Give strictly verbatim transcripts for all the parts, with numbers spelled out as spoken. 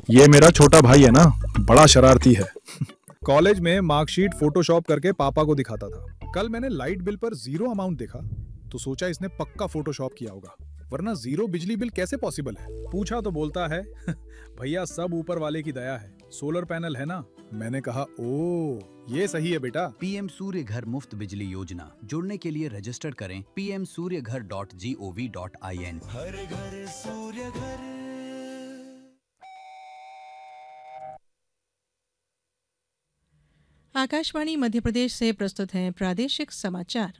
ये मेरा छोटा भाई है ना, बड़ा शरारती है। कॉलेज में मार्कशीट फोटोशॉप करके पापा को दिखाता था। कल मैंने लाइट बिल पर जीरो अमाउंट देखा तो सोचा इसने पक्का फोटोशॉप किया होगा, वरना जीरो बिजली बिल कैसे पॉसिबल है। पूछा तो बोलता है भैया सब ऊपर वाले की दया है, सोलर पैनल है ना। मैंने कहा ओ ये सही है बेटा। पीएम सूर्य घर मुफ्त बिजली योजना, जुड़ने के लिए रजिस्टर करें पी एम सूर्य घर dot G O V dot I N. हर घर सूर्य घर। आकाशवाणी मध्य प्रदेश से प्रस्तुत हैं प्रादेशिक समाचार।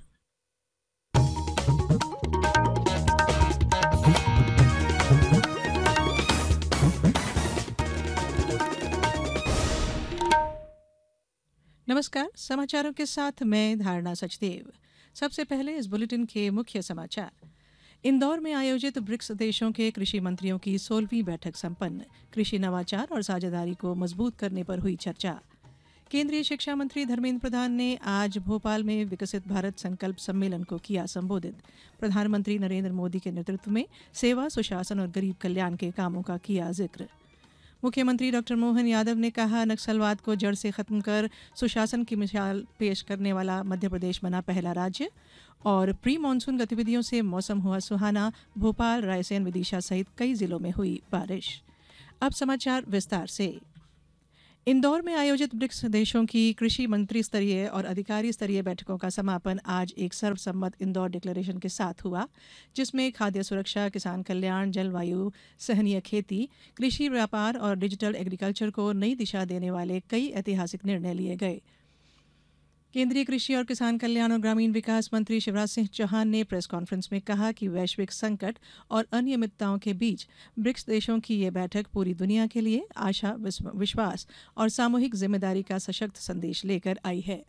नमस्कार, समाचारों के साथ मैं धारणा सचदेव। सबसे पहले इस बुलेटिन के मुख्य समाचार। इंदौर में आयोजित ब्रिक्स देशों के कृषि मंत्रियों की सोलहवीं बैठक संपन्न। कृषि नवाचार और साझेदारी को मजबूत करने पर हुई चर्चा। केंद्रीय शिक्षा मंत्री धर्मेंद्र प्रधान ने आज भोपाल में विकसित भारत संकल्प सम्मेलन को किया संबोधित। प्रधानमंत्री नरेंद्र मोदी के नेतृत्व में सेवा, सुशासन और गरीब कल्याण के कामों का किया जिक्र। मुख्यमंत्री डॉक्टर मोहन यादव ने कहा, नक्सलवाद को जड़ से खत्म कर सुशासन की मिसाल पेश करने वाला मध्य प्रदेश बना पहला राज्य। और प्री मानसून गतिविधियों से मौसम हुआ सुहाना। भोपाल, रायसेन, विदिशा सहित कई जिलों में हुई बारिश। अब समाचार विस्तार से। इंदौर में आयोजित ब्रिक्स देशों की कृषि मंत्री स्तरीय और अधिकारी स्तरीय बैठकों का समापन आज एक सर्वसम्मत इंदौर डिक्लेरेशन के साथ हुआ, जिसमें खाद्य सुरक्षा, किसान कल्याण, जलवायु सहनीय खेती, कृषि व्यापार और डिजिटल एग्रीकल्चर को नई दिशा देने वाले कई ऐतिहासिक निर्णय लिए गए। केंद्रीय कृषि और किसान कल्याण और ग्रामीण विकास मंत्री शिवराज सिंह चौहान ने प्रेस कॉन्फ्रेंस में कहा कि वैश्विक संकट और अनियमितताओं के बीच ब्रिक्स देशों की ये बैठक पूरी दुनिया के लिए आशा, विश्वास और सामूहिक जिम्मेदारी का सशक्त संदेश लेकर आई है।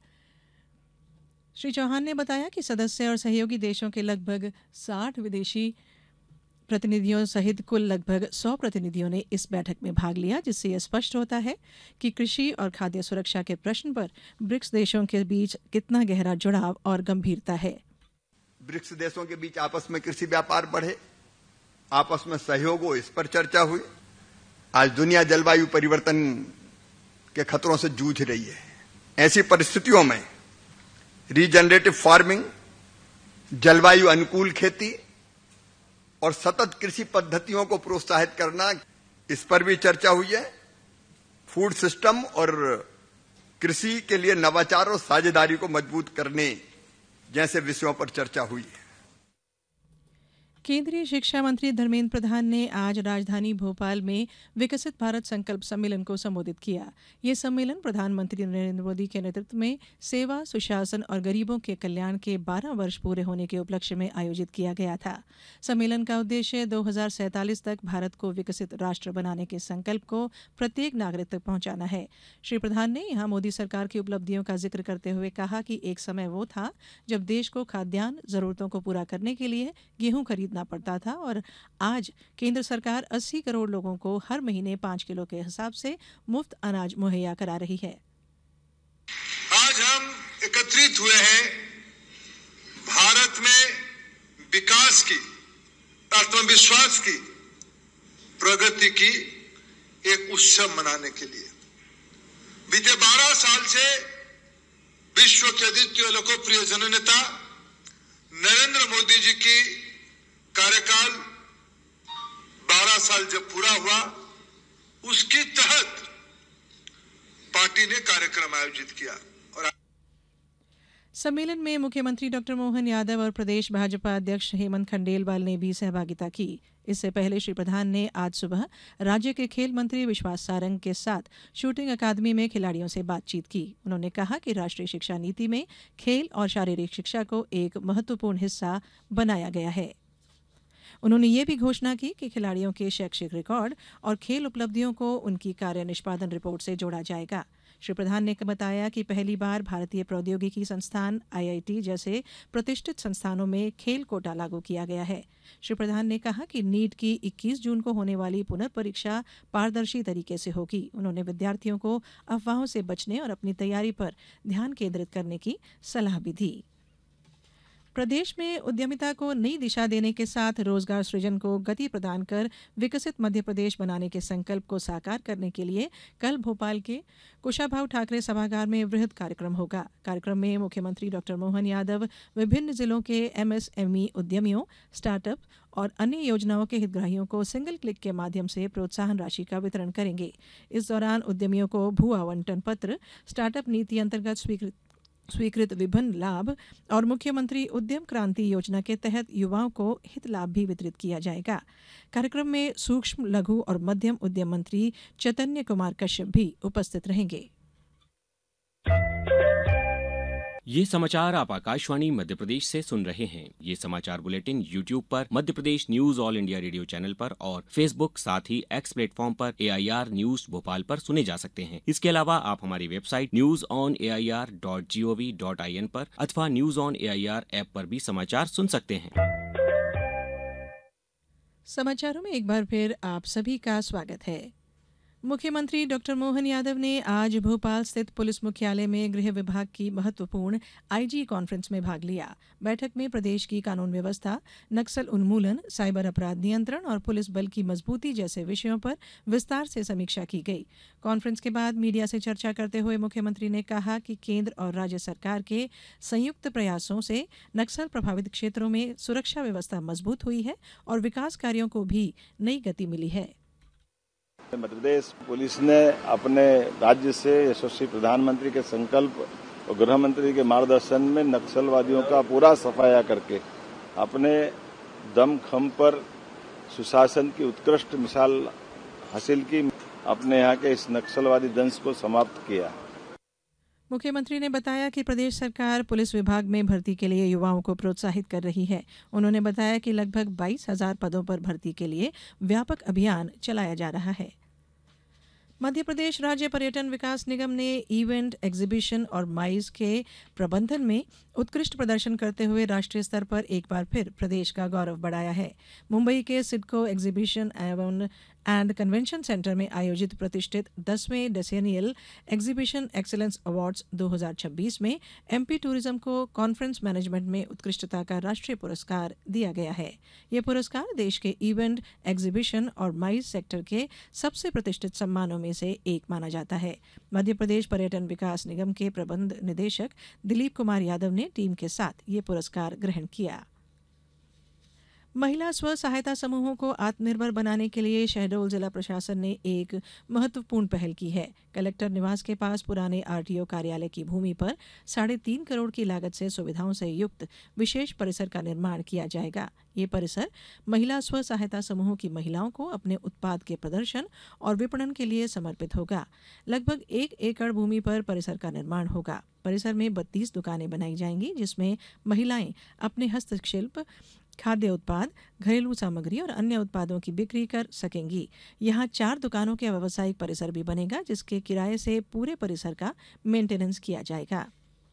श्री चौहान ने बताया कि सदस्य और सहयोगी देशों के लगभग साठ विदेशी प्रतिनिधियों सहित कुल लगभग सौ प्रतिनिधियों ने इस बैठक में भाग लिया, जिससे यह स्पष्ट होता है कि कृषि और खाद्य सुरक्षा के प्रश्न पर ब्रिक्स देशों के बीच कितना गहरा जुड़ाव और गंभीरता है। ब्रिक्स देशों के बीच आपस में कृषि व्यापार बढ़े, आपस में सहयोग हो, इस पर चर्चा हुई। आज दुनिया जलवायु परिवर्तन के खतरों से जूझ रही है। ऐसी परिस्थितियों में रीजनरेटिव फार्मिंग, जलवायु अनुकूल खेती और सतत कृषि पद्धतियों को प्रोत्साहित करना, इस पर भी चर्चा हुई है। फूड सिस्टम और कृषि के लिए नवाचार और साझेदारी को मजबूत करने जैसे विषयों पर चर्चा हुई है। केंद्रीय शिक्षा मंत्री धर्मेंद्र प्रधान ने आज राजधानी भोपाल में विकसित भारत संकल्प सम्मेलन को संबोधित किया। ये सम्मेलन प्रधानमंत्री नरेंद्र मोदी के नेतृत्व में सेवा, सुशासन और गरीबों के कल्याण के बारह वर्ष पूरे होने के उपलक्ष्य में आयोजित किया गया था। सम्मेलन का उद्देश्य दो हज़ार सैंतालीस तक भारत को विकसित राष्ट्र बनाने के संकल्प को प्रत्येक नागरिक तक पहुंचाना है। श्री प्रधान ने यहां मोदी सरकार की उपलब्धियों का जिक्र करते हुए कहा कि एक समय वो था जब देश को खाद्यान्न जरूरतों को पूरा करने के लिए गेहूं खरीदना पड़ता था, और आज केंद्र सरकार अस्सी करोड़ लोगों को हर महीने पाँच किलो के हिसाब से मुफ्त अनाज मुहैया करा रही है। आज हम एकत्रित हुए हैं भारत में विकास की, आत्मविश्वास की, प्रगति की एक उत्सव मनाने के लिए। बीते बारह साल से विश्व के द्वितीय लोकप्रिय जननेता नरेंद्र मोदी जी की कार्यकाल बारह साल जब पूरा हुआ, उसके तहत पार्टी ने कार्यक्रम आयोजित किया। और सम्मेलन में मुख्यमंत्री डॉक्टर मोहन यादव और प्रदेश भाजपा अध्यक्ष हेमंत खंडेलवाल ने भी सहभागिता की। इससे पहले श्री प्रधान ने आज सुबह राज्य के खेल मंत्री विश्वास सारंग के साथ शूटिंग अकादमी में खिलाड़ियों से बातचीत की। उन्होंने कहा कि राष्ट्रीय शिक्षा नीति में खेल और शारीरिक शिक्षा को एक महत्वपूर्ण हिस्सा बनाया गया है। उन्होंने ये भी घोषणा की कि खिलाड़ियों के शैक्षिक रिकॉर्ड और खेल उपलब्धियों को उनकी कार्य निष्पादन रिपोर्ट से जोड़ा जाएगा। श्री प्रधान ने बताया कि पहली बार भारतीय प्रौद्योगिकी संस्थान आई आई टी जैसे प्रतिष्ठित संस्थानों में खेल कोटा लागू किया गया है। श्री प्रधान ने कहा कि नीट की इक्कीस जून को होने वाली पुनर्परीक्षा पारदर्शी तरीके से होगी। उन्होंने विद्यार्थियों को अफवाहों से बचने और अपनी तैयारी पर ध्यान केंद्रित करने की सलाह भी दी। प्रदेश में उद्यमिता को नई दिशा देने के साथ रोजगार सृजन को गति प्रदान कर विकसित मध्य प्रदेश बनाने के संकल्प को साकार करने के लिए कल भोपाल के कुशाभाऊ ठाकरे सभागार में वृहद कार्यक्रम होगा। कार्यक्रम में मुख्यमंत्री डॉक्टर मोहन यादव विभिन्न जिलों के एमएसएमई उद्यमियों, स्टार्टअप और अन्य योजनाओं के हितग्राहियों को सिंगल क्लिक के माध्यम से प्रोत्साहन राशि का वितरण करेंगे। इस दौरान उद्यमियों को भू आवंटन पत्र, स्टार्टअप नीति अंतर्गत स्वीकृत स्वीकृत विभिन्न लाभ और मुख्यमंत्री उद्यम क्रांति योजना के तहत युवाओं को हित लाभ भी वितरित किया जाएगा। कार्यक्रम में सूक्ष्म, लघु और मध्यम उद्यम मंत्री चैतन्य कुमार कश्यप भी उपस्थित रहेंगे। ये समाचार आप आकाशवाणी मध्य प्रदेश से सुन रहे हैं। ये समाचार बुलेटिन यूट्यूब पर Madhya Pradesh news all India radio channel पर और फेसबुक साथ ही एक्स प्लेटफॉर्म पर एआईआर न्यूज भोपाल पर सुने जा सकते हैं। इसके अलावा आप हमारी website news on A I R dot G O V dot I N पर अथवा news on A I R app पर भी समाचार सुन सकते हैं। समाचारों में एक बार फिर आप सभी का स्वागत है। मुख्यमंत्री डॉक्टर मोहन यादव ने आज भोपाल स्थित पुलिस मुख्यालय में गृह विभाग की महत्वपूर्ण आईजी कॉन्फ्रेंस में भाग लिया। बैठक में प्रदेश की कानून व्यवस्था, नक्सल उन्मूलन, साइबर अपराध नियंत्रण और पुलिस बल की मजबूती जैसे विषयों पर विस्तार से समीक्षा की गई। कॉन्फ्रेंस के बाद मीडिया से चर्चा करते हुए मुख्यमंत्री ने कहा कि केंद्र और राज्य सरकार के संयुक्त प्रयासों से नक्सल प्रभावित क्षेत्रों में सुरक्षा व्यवस्था मजबूत हुई है और विकास कार्यों को भी नई गति मिली है। मध्य प्रदेश पुलिस ने अपने राज्य से यशस्वी प्रधानमंत्री के संकल्प और गृह मंत्री के मार्गदर्शन में नक्सलवादियों का पूरा सफाया करके अपने दमखम पर सुशासन की उत्कृष्ट मिसाल हासिल की, अपने यहाँ के इस नक्सलवादी दंश को समाप्त किया। मुख्यमंत्री ने बताया कि प्रदेश सरकार पुलिस विभाग में भर्ती के लिए युवाओं को प्रोत्साहित कर रही है। उन्होंने बताया कि लगभग बाईस हजार पदों पर भर्ती के लिए व्यापक अभियान चलाया जा रहा है। मध्य प्रदेश राज्य पर्यटन विकास निगम ने इवेंट, एग्जीबिशन और माइज के प्रबंधन में उत्कृष्ट प्रदर्शन करते हुए राष्ट्रीय स्तर पर एक बार फिर प्रदेश का गौरव बढ़ाया है। मुंबई के सिडको एग्जीबिशन एवं एंड कन्वेंशन सेंटर में आयोजित प्रतिष्ठित दसवें डेसेनियल एग्जीबिशन एक्सीलेंस अवार्ड्स दो हज़ार छब्बीस में एमपी टूरिज्म को कॉन्फ्रेंस मैनेजमेंट में उत्कृष्टता का राष्ट्रीय पुरस्कार दिया गया है। ये पुरस्कार देश के इवेंट, एग्जीबिशन और माइज सेक्टर के सबसे प्रतिष्ठित सम्मानों में से एक माना जाता है। मध्य प्रदेश पर्यटन विकास निगम के प्रबंध निदेशक दिलीप कुमार यादव ने टीम के साथ ये पुरस्कार ग्रहण किया। महिला स्व सहायता समूहों को आत्मनिर्भर बनाने के लिए शहडोल जिला प्रशासन ने एक महत्वपूर्ण पहल की है। कलेक्टर निवास के पास पुराने आरटीओ कार्यालय की भूमि पर साढ़े तीन करोड़ की लागत से सुविधाओं से युक्त विशेष परिसर का निर्माण किया जाएगा। ये परिसर महिला स्व सहायता समूहों की महिलाओं को अपने उत्पाद के प्रदर्शन और विपणन के लिए समर्पित होगा। लगभग एक एकड़ भूमि पर परिसर का निर्माण होगा। परिसर में बत्तीस दुकानें बनाई जाएंगी, जिसमें महिलाएं अपने हस्तशिल्प, खाद्य उत्पाद, घरेलू सामग्री और अन्य उत्पादों की बिक्री कर सकेंगी। यहाँ चार दुकानों के व्यावसायिक परिसर भी बनेगा, जिसके किराए से पूरे परिसर का मेंटेनेंस किया जाएगा।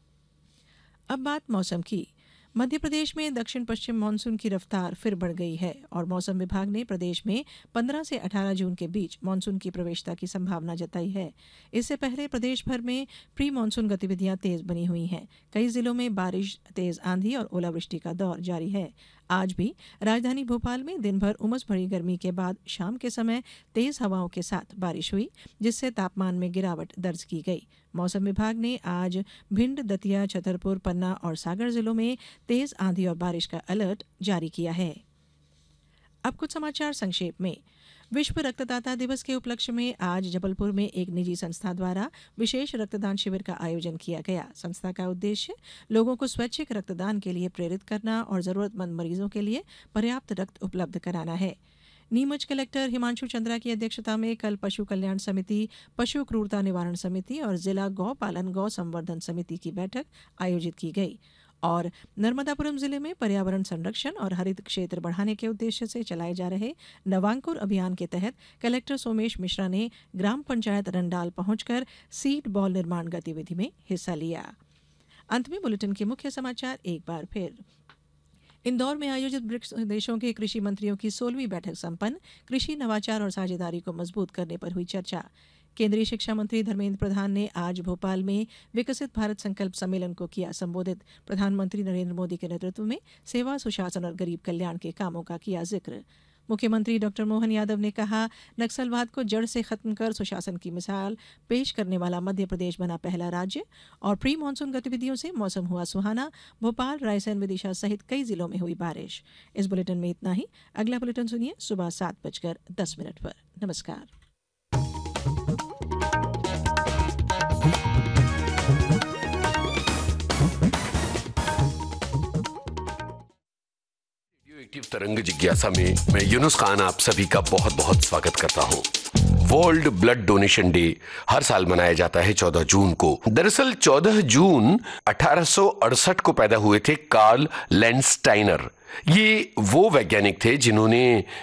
अब बात मौसम की। मध्य प्रदेश में दक्षिण पश्चिम मानसून की रफ्तार फिर बढ़ गई है और मौसम विभाग ने प्रदेश में पंद्रह से अठारह जून के बीच मानसून की प्रवेशता की संभावना जताई है। इससे पहले प्रदेश भर में प्री मानसून गतिविधियां तेज बनी हुई हैं। कई जिलों में बारिश, तेज आंधी और ओलावृष्टि का दौर जारी है। आज भी राजधानी भोपाल में दिन भर उमस भरी गर्मी के बाद शाम के समय तेज हवाओं के साथ बारिश हुई, जिससे तापमान में गिरावट दर्ज की गई। मौसम विभाग ने आज भिंड, दतिया, छतरपुर, पन्ना और सागर जिलों में तेज आंधी और बारिश का अलर्ट जारी किया है। अब कुछ समाचार संक्षेप में। विश्व रक्तदाता दिवस के उपलक्ष्य में आज जबलपुर में एक निजी संस्था द्वारा विशेष रक्तदान शिविर का आयोजन किया गया। संस्था का उद्देश्य लोगों को स्वैच्छिक रक्तदान के लिए प्रेरित करना और जरूरतमंद मरीजों के लिए पर्याप्त रक्त उपलब्ध कराना है। नीमच कलेक्टर हिमांशु चंद्रा की अध्यक्षता में कल पशु कल्याण समिति, पशु क्रूरता निवारण समिति और जिला गौ पालन गौ संवर्धन समिति की बैठक आयोजित की गई और नर्मदापुरम जिले में पर्यावरण संरक्षण और हरित क्षेत्र बढ़ाने के उद्देश्य से चलाए जा रहे नवांकुर अभियान के तहत कलेक्टर सोमेश मिश्रा ने ग्राम पंचायत रंडाल पहुंचकर सीड बॉल निर्माण गतिविधि में हिस्सा लिया। अंत में बुलेटिन के मुख्य समाचार एक बार फिर। इंदौर में आयोजित ब्रिक्स देशों के कृषि मंत्रियों की सोलहवीं बैठक संपन्न। कृषि, नवाचार और साझेदारी को मजबूत करने पर हुई चर्चा। केंद्रीय शिक्षा मंत्री धर्मेंद्र प्रधान ने आज भोपाल में विकसित भारत संकल्प सम्मेलन को किया संबोधित। प्रधानमंत्री नरेंद्र मोदी के नेतृत्व में सेवा, सुशासन और गरीब कल्याण के कामों का किया जिक्र। मुख्यमंत्री डॉक्टर मोहन यादव ने कहा, नक्सलवाद को जड़ से खत्म कर सुशासन की मिसाल पेश करने वाला मध्य प्रदेश बना पहला राज्य। और प्री मानसून गतिविधियों से मौसम हुआ सुहाना। भोपाल, रायसेन, विदिशा सहित कई जिलों में हुई बारिश। इस बुलेटिन में इतना ही। अगला बुलेटिन सुनिए सुबह सात बजकर दस मिनट पर। नमस्कार। एक्टिव तरंग जिज्ञासा में मैं यूनुस खान आप सभी का बहुत बहुत स्वागत करता हूं। वर्ल्ड ब्लड डोनेशन डे हर साल मनाया जाता है चौदह जून को। दरअसल चौदह जून अठारह सौ अड़सठ को पैदा हुए थे कार्ल लैंडस्टाइनर। ये वो वैज्ञानिक थे जिन्होंने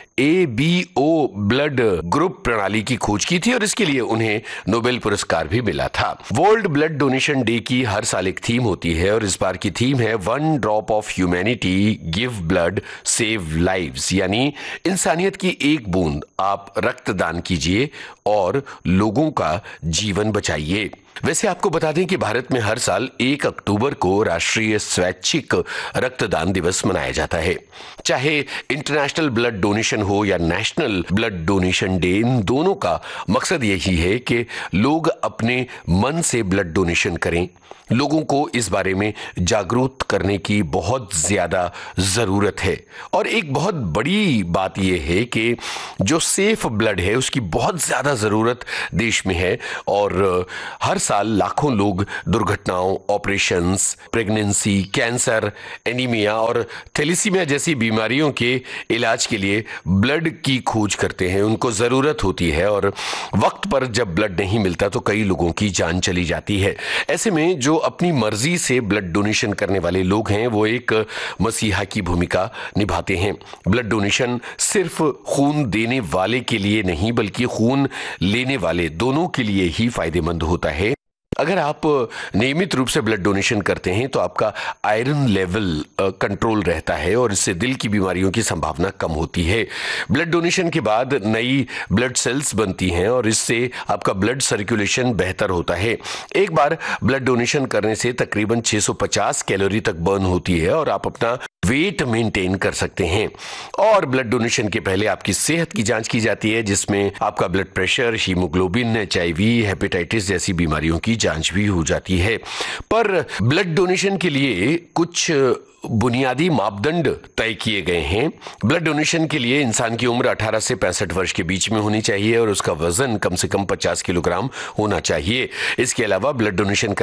A B O blood group प्रणाली की खोज की थी और इसके लिए उन्हें नोबेल पुरस्कार भी मिला था। वर्ल्ड ब्लड डोनेशन डे की हर साल एक थीम होती है और इस बार की थीम है one drop of humanity give blood save lives, यानी इंसानियत की एक बूंद आप रक्तदान कीजिए और लोगों का जीवन बचाइए। वैसे आपको बता दें कि भारत में हर साल एक अक्टूबर को राष्ट्रीय स्वैच्छिक रक्तदान दिवस मनाया जाता है। चाहे इंटरनेशनल ब्लड डोनेशन हो या नेशनल ब्लड डोनेशन डे, इन दोनों का मकसद यही है कि लोग अपने मन से ब्लड डोनेशन करें। लोगों को इस बारे में जागरूक करने की बहुत ज्यादा जरूरत है। और एक बहुत बड़ी बात यह है कि जो सेफ ब्लड है उसकी बहुत ज्यादा जरूरत देश में है और हर साल लाखों लोग दुर्घटनाओं, ऑपरेशंस, प्रेगनेंसी, कैंसर, एनीमिया और थैलेसीमिया जैसी बीमारियों के इलाज के लिए ब्लड की खोज करते हैं। उनको जरूरत होती है और वक्त पर जब ब्लड नहीं मिलता तो कई लोगों की जान चली जाती है। ऐसे में जो अपनी मर्जी से ब्लड डोनेशन करने वाले लोग हैं वो एक मसीहा की भूमिका निभाते हैं। ब्लड डोनेशन सिर्फ खून देने वाले के लिए नहीं बल्कि खून लेने वाले दोनों के लिए ही फायदेमंद होता है। अगर आप नियमित रूप से ब्लड डोनेशन करते हैं तो आपका आयरन लेवल कंट्रोल रहता है और इससे दिल की बीमारियों की संभावना कम होती है। ब्लड डोनेशन के बाद नई ब्लड सेल्स बनती हैं और इससे आपका ब्लड सर्कुलेशन बेहतर होता है। एक बार ब्लड डोनेशन करने से तकरीबन छह सौ पचास कैलोरी तक बर्न होती है और आप अपना वेट मेंटेन कर सकते हैं। और ब्लड डोनेशन के पहले आपकी सेहत की जांच की जाती है जिसमें आपका blood pressure, haemoglobin, H I we, hepatitis जैसी बीमारियों की जांच भी हो जाती है। पर ब्लड डोनेशन के लिए कुछ बुनियादी मापदंड तय किए गए हैं। ब्लड डोनेशन के लिए इंसान की उम्र अठारह से पैंसठ वर्ष के बीच में होनी चाहिए और उसका वजन कम से कम पचास किलोग्राम होना चाहिए। इसके अलावा ब्लड डोनेशन